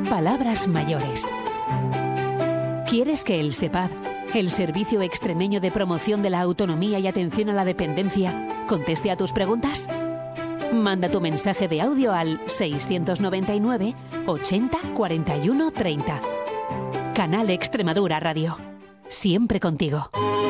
Palabras mayores. ¿Quieres que el SEPAD, el Servicio Extremeño de Promoción de la Autonomía y Atención a la Dependencia, conteste a tus preguntas? Manda tu mensaje de audio al 699 80 41 30. Canal Extremadura Radio. Siempre contigo.